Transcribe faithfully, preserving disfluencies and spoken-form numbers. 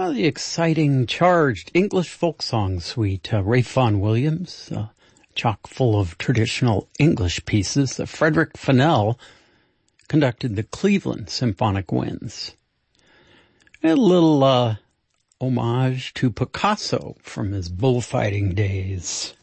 Well, the exciting, charged English folk song suite, uh, Ralph Vaughan Williams, uh, chock full of traditional English pieces. Uh, Frederick Fennell conducted the Cleveland Symphonic Winds. A little uh, homage to Picasso from his bullfighting days.